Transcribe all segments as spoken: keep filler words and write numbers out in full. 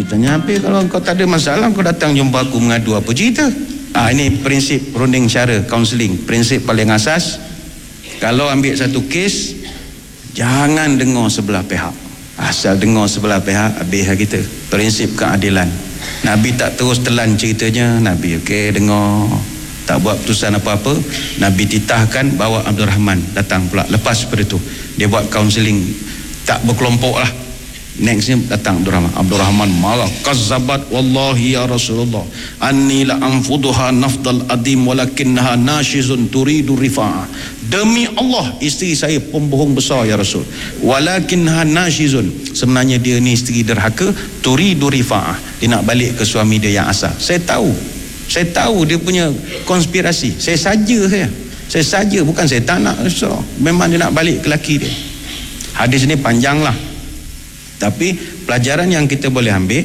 Nabi tanya, "Habis kalau kau tak ada masalah, kau datang jumpa aku mengadu apa cerita?" Ah, ini prinsip runding cara kaunseling. Prinsip paling asas, kalau ambil satu kes, jangan dengar sebelah pihak. Asal dengar sebelah pihak, habis kita. Prinsip keadilan. Nabi tak terus telan ceritanya. Nabi okey dengar, tak buat keputusan apa-apa. Nabi titahkan bawa Abdul Rahman datang pula. Lepas pada tu dia buat kaunseling, tak berkelompok lah. Nextnya datang Abdul Rahman. Abdul Rahman marah, "Kazzabat wallahi ya Rasulullah, anni la anfuduha nafdal adim walakinnaha nashizun turidu rifa'ah." Demi Allah, isteri saya pembohong besar ya Rasul. Walakinnaha nashizun, sebenarnya dia ni isteri derhaka, turidu rifa'ah, dia nak balik ke suami dia yang asal. Saya tahu. Saya tahu dia punya konspirasi. Saya saja saya. Saya saja, bukan saya tak nak. So, memang dia nak balik ke laki dia. Hadis ni panjang lah. Tapi pelajaran yang kita boleh ambil,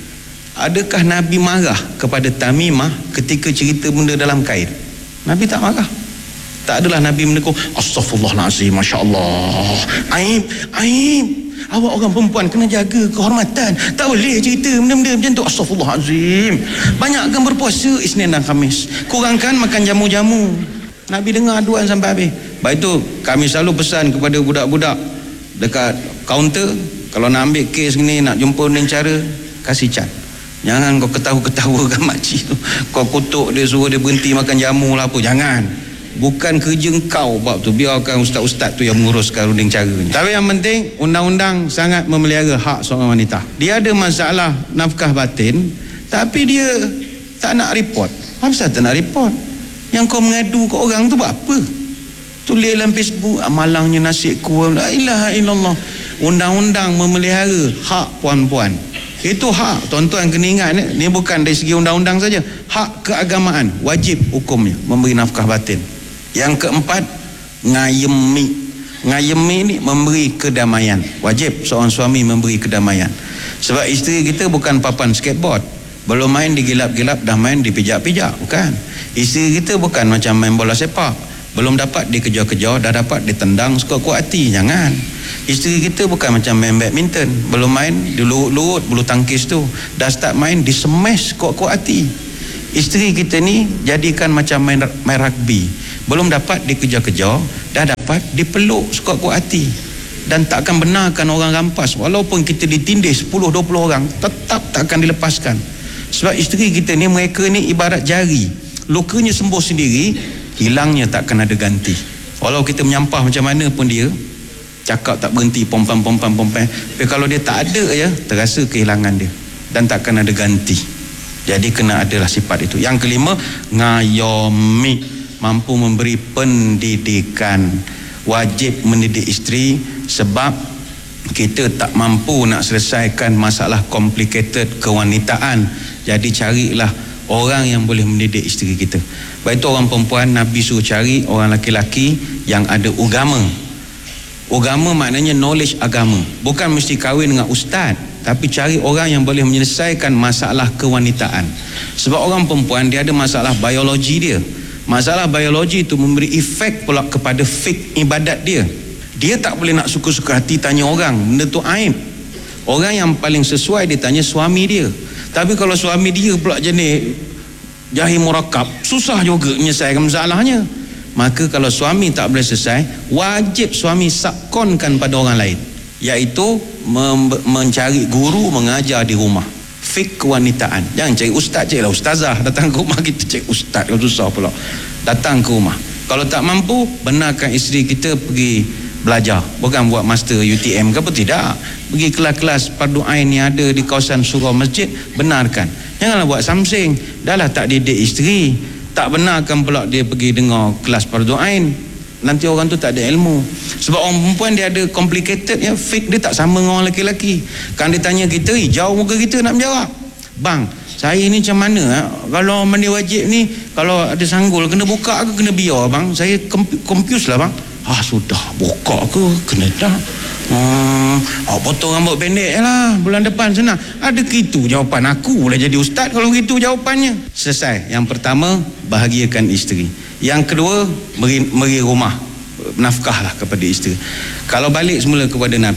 adakah Nabi marah kepada Tamimah ketika cerita benda dalam kain? Nabi tak marah. Tak adalah Nabi menegur, "Astaghfirullahalazim, masya-Allah. Aib, aib. Awak orang perempuan kena jaga kehormatan. Tak boleh cerita benda-benda macam tu. Astaghfirullahalazim. Banyakkan berpuasa Isnin dan Khamis. Kurangkan makan jamu-jamu." Nabi dengar aduan sampai habis. Baik tu kami selalu pesan kepada budak-budak dekat kaunter, kalau nak ambil kes ni, nak jumpa dengan cara, kasih cat. Jangan kau ketawa-ketawa kan makcik tu, kau kutuk dia, suruh dia berhenti makan jamu lah apa. Jangan. Bukan kerja kau bab tu, biarkan ustaz-ustaz tu yang menguruskan runding caranya. Tapi yang penting, undang-undang sangat memelihara hak seorang wanita. Dia ada masalah nafkah batin, tapi dia tak nak report. Kenapa tak nak report? Yang kau mengadu ke orang tu buat apa? Tulis dalam Facebook, "Malangnya nasibku, la ilaha illallah." Undang-undang memelihara hak puan-puan. Itu hak, tuan-tuan kena ingat, ni bukan dari segi undang-undang saja, hak keagamaan, wajib hukumnya memberi nafkah batin. Yang keempat, ngayemi. Ngayemi ni memberi kedamaian. Wajib seorang suami memberi kedamaian. Sebab isteri kita bukan papan skateboard, belum main digilap-gilap dah main dipijak-pijak, bukan. Isteri kita bukan macam main bola sepak, belum dapat dikejar-kejar dah dapat ditendang sekuat-kuat hati. Jangan. Isteri kita bukan macam main badminton, belum main dilurut-lurut bulu tangkis tu, dah start main disemes kuat-kuat hati. Isteri kita ni jadikan macam main, main rugby, belum dapat dikejar-kejar dah dapat dipeluk sekuat-kuat hati. Dan tak akan benarkan orang rampas, walaupun kita ditindih sepuluh dua puluh orang, tetap tak akan dilepaskan. Sebab isteri kita ni, mereka ni ibarat jari, lukanya sembuh sendiri, hilangnya tak akan ada ganti. Walau kita menyampah macam mana pun dia cakap tak berhenti, pompam pompam pompam, tapi kalau dia tak ada ya, terasa kehilangan dia dan tak akan ada ganti. Jadi kena adalah sifat itu. Yang kelima, ngayomi, mampu memberi pendidikan. Wajib mendidik isteri, sebab kita tak mampu nak selesaikan masalah complicated kewanitaan. Jadi carilah orang yang boleh mendidik isteri kita. Baik itu orang perempuan, Nabi suruh cari orang laki-laki yang ada agama. Agama maknanya knowledge agama. Bukan mesti kahwin dengan ustaz, tapi cari orang yang boleh menyelesaikan masalah kewanitaan. Sebab orang perempuan dia ada masalah biologi dia. Masalah biologi itu memberi efek pula kepada fik ibadat dia. Dia tak boleh nak suka-suka hati tanya orang, benda tu aib. Orang yang paling sesuai dia tanya suami dia. Tapi kalau suami dia pula jenis jahil murakab, susah juga menyelesaikan masalahnya. Maka kalau suami tak boleh selesai, wajib suami sakonkan pada orang lain, iaitu mem- mencari guru mengajar di rumah fik kewanitaan. Jangan cari ustaz, carilah ustazah. Datang ke rumah kita cari ustaz, kalau susah pula. Datang ke rumah. Kalau tak mampu, benarkan isteri kita pergi belajar, bukan buat master U T M ke apa, tidak. Pergi kelas-kelas fardu ain yang ada di kawasan surau masjid, benarkan. Janganlah buat samsing, dahlah tak didik isteri, tak benarkan pula dia pergi dengar kelas fardu ain. Nanti orang tu tak ada ilmu. Sebab orang perempuan dia ada complicated ya, fik dia tak sama dengan orang lelaki. Kan dia tanya kita, eh, jauh muka kita nak menjawab. Bang, saya ni macam mana ha? Kalau mandi wajib ni, kalau ada sanggul kena buka ke kena biar bang? Saya confused lah bang. Ah sudah, buka ke kena dah. Hmm, oh, potong rambut pendek je lah, bulan depan senang. Ada gitu jawapan aku boleh jadi ustaz kalau gitu jawapannya. Selesai. Yang pertama, bahagiakan isteri. Yang kedua, beri, beri rumah, nafkahlah kepada isteri. Kalau balik semula kepada Nabi,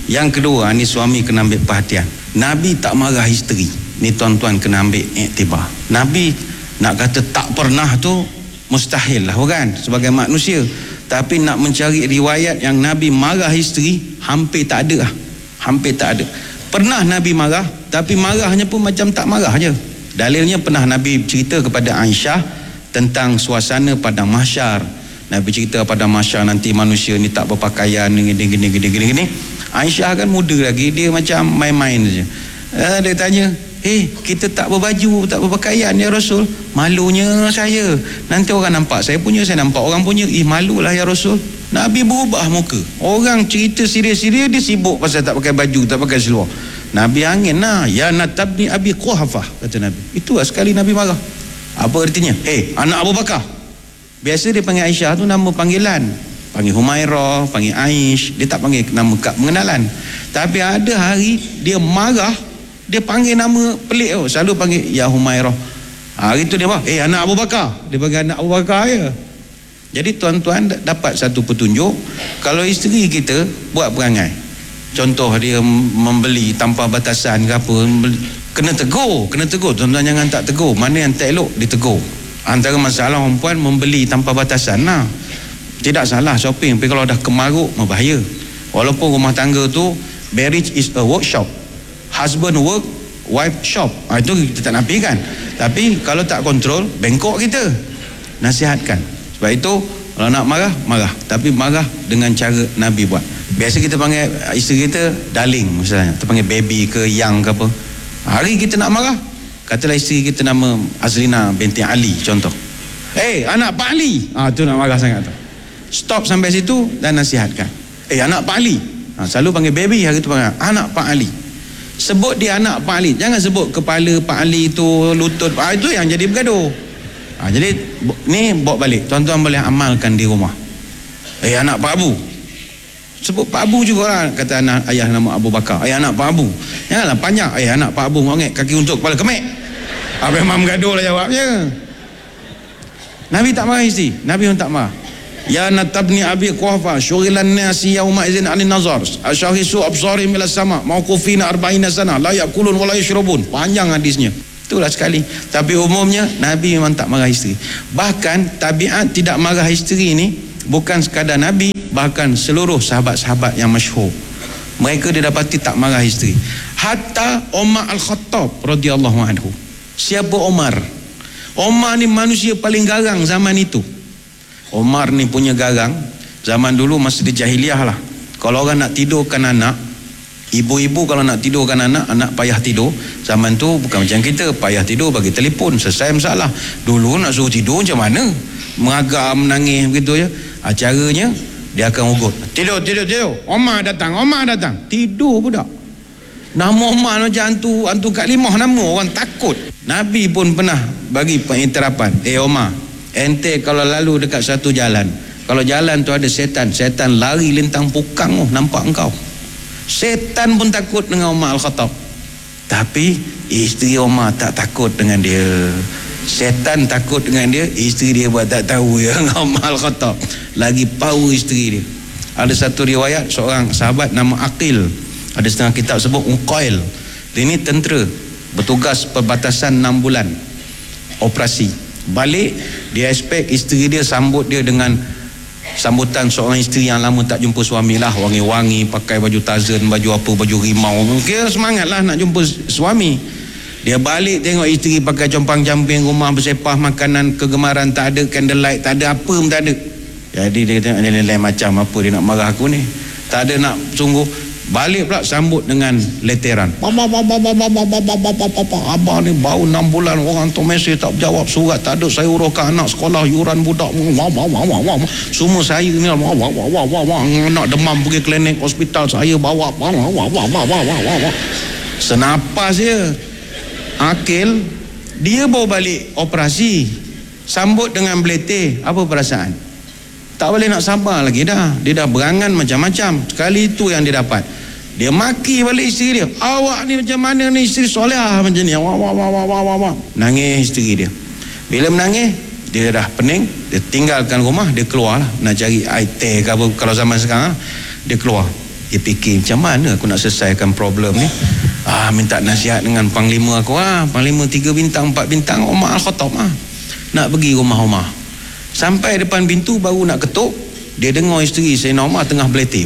Yang kedua, ni suami kena ambil perhatian. Nabi tak marah isteri. Ni tuan-tuan kena ambil iktibar. Nabi nak kata tak pernah tu mustahil lah kan, sebagai manusia. Tapi nak mencari riwayat yang Nabi marah isteri, hampir tak ada lah. Hampir tak ada. Pernah Nabi marah, tapi marahnya pun macam tak marah je. Dalilnya pernah Nabi cerita kepada Aisyah tentang suasana padang mahsyar. Nabi cerita pada mahsyar nanti manusia ni tak berpakaian gini gini gini gini gini. Aisyah kan muda lagi, dia macam main-main saja. Eh, dia tanya, "Eh, kita tak berbaju, tak berpakaian ya Rasul." "Malunya saya. Nanti orang nampak saya punya, saya nampak orang punya. Ih, malulah ya Rasul." Nabi berubah muka. Orang cerita serius-serius, dia sibuk pasal tak pakai baju, tak pakai seluar. Nabi angin nah, "Ya natabni Abi Quhafah," kata Nabi. Itulah sekali Nabi marah. Apa artinya? "Eh, anak Abu Bakar." Biasa dia panggil Aisyah tu nama panggilan. Panggil Humairah, panggil Aish. Dia tak panggil nama kad pengenalan. Tapi ada hari dia marah, dia panggil nama pelik tu. Selalu panggil ya Humairah. Hari tu dia apa? "Eh, anak Abu Bakar." Dia panggil anak Abu Bakar ya. Jadi tuan-tuan dapat satu petunjuk, kalau isteri kita buat perangai, contoh dia membeli tanpa batasan ke apa, kena tegur, kena tegur. Tuan-tuan jangan tak tegur. Mana yang tak elok ditegur. Antara masalah perempuan membeli tanpa batasan lah. Tidak salah shopping, tapi kalau dah kemaruk berbahaya. Walaupun rumah tangga tu marriage is a workshop, husband work, wife shop, ha, itu kita tak nafikan. Tapi kalau tak kontrol, bengkok kita. Nasihatkan. Sebab itu kalau nak marah, marah, tapi marah dengan cara Nabi buat. Biasa kita panggil isteri kita darling misalnya, kita panggil baby ke yang ke apa. Hari kita nak marah, katalah isteri kita nama Azrina binti Ali contoh. "Eh, anak Pak Ali." Ah, tu nak marah sangat tu. Stop sampai situ dan nasihatkan. "Eh, anak Pak Ali." Ha, selalu panggil baby, hari tu panggil anak Pak Ali. Sebut dia anak Pak Ali. Jangan sebut kepala Pak Ali tu, lutut. Ah, itu yang jadi bergaduh. Ha, jadi ni bawa balik. Tuan-tuan boleh amalkan di rumah. "Eh, anak Pak Abu." Sebut Pak Abu jugalah, kata anak ayah nama Abu Bakar. "Eh, anak Pak Abu." Janganlah panjang. "Eh, anak Pak Abu ngongek kaki untuk kepala kemek." Apa memang bergaduh lah jawabnya. Nabi tak marah isteri. Nabi pun tak marah. "Ya natabni Abi Quhafah syughilan nasi yauma idzin 'anil nazar ashahisu absarihim ila sama mauqufina arba'ina sana la yakulun wa la yashrabun." Panjang hadisnya. Itulah sekali. Tapi umumnya Nabi memang tak marah isteri. Bahkan tabiat tidak marah isteri ni bukan sekadar Nabi, bahkan seluruh sahabat-sahabat yang masyhur, mereka didapati tak marah isteri. Hatta Umar Al-Khattab radhiyallahu anhu. Siapa Umar? Umar ni manusia paling garang zaman itu. Umar ni punya garang zaman dulu masa di jahiliah lah. Kalau orang nak tidurkan anak, ibu-ibu kalau nak tidurkan anak, anak payah tidur. Zaman tu bukan macam kita, payah tidur bagi telefon, selesai masalah. Dulu nak suruh tidur macam mana? Mengagam, menangis begitu je. Caranya dia akan ugut. "Tidur, tidur, tidur. Omar datang, Omar datang." Tidur budak. Nama Omar macam hantu, hantu kat limah nama, orang takut. Nabi pun pernah bagi pengiktirafan. "Eh Omar, ente kalau lalu dekat satu jalan, kalau jalan tu ada setan, setan lari lintang pukang oh, nampak engkau." Setan pun takut dengan Umar Al-Khattab. Tapi isteri Umar tak takut dengan dia. Setan takut dengan dia, isteri dia buat tak tahu ya dengan Umar Al-Khattab. Lagi power isteri dia. Ada satu riwayat seorang sahabat nama Aqil, ada setengah kitab sebut Uqail. Dia ni tentera, bertugas perbatasan enam bulan operasi. Balik, dia expect isteri dia sambut dia dengan sambutan seorang isteri yang lama tak jumpa suami lah, wangi-wangi, pakai baju Tarzan, baju apa, baju rimau. Kira semangat lah nak jumpa suami. Dia balik tengok isteri pakai compang-camping, rumah bersepah, makanan kegemaran tak ada, candlelight tak ada, apa pun tak ada. Jadi dia tengok nilai macam apa dia nak marah aku ni, tak ada nak sungguh. Balik pula sambut dengan leteran. "Abang ni baru enam bulan orang tu mesej tak jawab surat, tak ada saya uruskan anak sekolah, yuran budak, semua saya ni nak demam pergi klinik hospital saya bawa." Senapas dia. Akil dia bawa balik operasi, sambut dengan belete. Apa perasaan? Tak boleh nak sabar lagi dah. Dia dah berangan macam-macam. Sekali itu yang dia dapat. Dia maki balik isteri dia. "Awak ni macam mana ni, isteri solehah macam ni." Wah, wah, wah, wah, wah, wah. Nangis isteri dia. Bila menangis, dia dah pening. Dia tinggalkan rumah, dia keluar lah. Nak cari air teh ke apa, kalau zaman sekarang dia keluar. Dia fikir macam mana aku nak selesaikan problem ni. Ah, minta nasihat dengan panglima aku. Ah, panglima tiga bintang, empat bintang, Umar Al-Khattab ah. Nak pergi rumah Umar. Sampai depan pintu baru nak ketuk, dia dengar isteri Sayyidina Umar tengah berletih.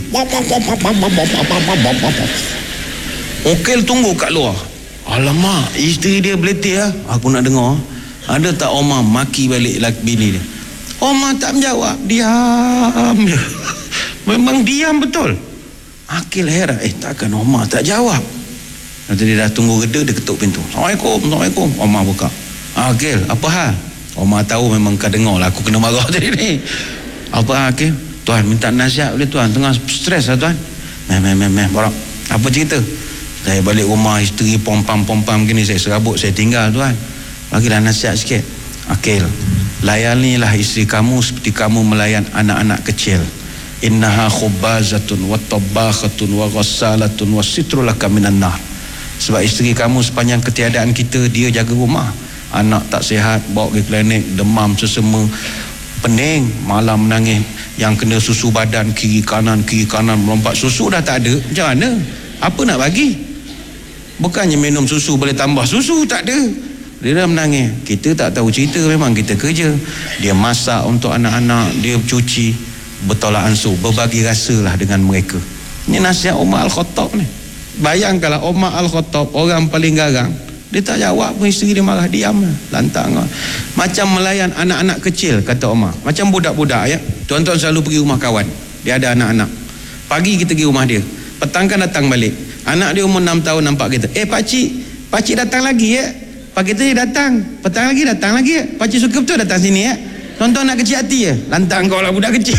Okil tunggu kat luar. Alamak, isteri dia berletih ah. Aku nak dengar. Ada tak Umar maki balik laki bini dia? Umar tak menjawab, diam je. Memang diam betul. Akil heran, eh takkan Umar tak jawab. Nanti dia dah tunggu reda, dia ketuk pintu. Assalamualaikum, Assalamualaikum. Umar buka. Akil, apa hal? Umar tahu memang kau dengar lah aku kena marah tadi ni. Apa hal Akil? Tuan minta nasihat boleh tuan, tengah stres lah tuan. Meh meh meh meh borak. Apa cerita? Saya balik rumah, isteri pom-pam-pom-pam gini, saya serabut, saya tinggal tuan. Bagilah nasihat sikit. Akil, layanilah isteri kamu seperti kamu melayan anak-anak kecil. Innaha khubazatun wa tabakhatun wa ghassalatun wa sitrulaka minan nar. Sebab isteri kamu sepanjang ketiadaan kita, dia jaga rumah. Anak tak sihat, bawa ke klinik, demam sesama, pening, malam menangis, yang kena susu badan kiri kanan kiri kanan melompat, susu dah tak ada, macam mana? Apa nak bagi? Bukannya minum susu boleh tambah susu, tak ada. Dia dah menangis. Kita tak tahu cerita, memang kita kerja. Dia masak untuk anak-anak, dia cuci, bertolak ansur, berbagi rasalah dengan mereka. Ini nasihat Umar Al-Khattab ni. Bayangkanlah Umar Al-Khattab, orang paling garang, dia tak jawab pun, isteri dia marah, diam lah, lantang lah. Macam melayan anak-anak kecil, kata Umar. Macam budak-budak ya. Tuan-tuan selalu pergi rumah kawan, dia ada anak-anak. Pagi kita pergi rumah dia, petang kan datang balik. Anak dia umur enam tahun nampak kita, eh pakcik, pakcik datang lagi ya. Pagi tu dia datang, petang lagi datang lagi ya. Pakcik suka betul datang sini ya. Tuan-tuan nak kecil hati ya. Lantang kau lah budak kecil.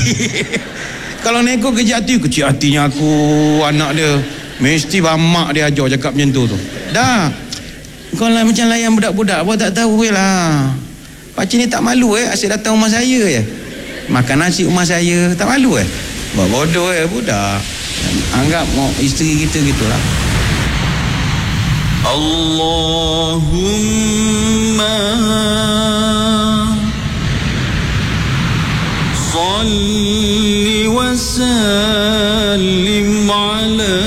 Kalau neko kecil hati, kecil hatinya aku anak dia. Mesti mak dia ajar cakap macam tu tu. Dah. Kau lah macam layan budak-budak, apa tak tahu je lah. Pakcik ni tak malu eh, asyik datang rumah saya ya. Makan nasi rumah saya, tak malu eh. Buat bodoh eh budak. Anggap mau isteri kita gitulah. Allahumma salli wa sallim ala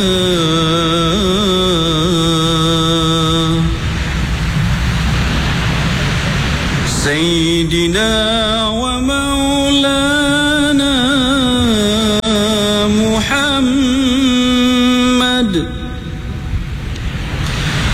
Sayyidina wa maulana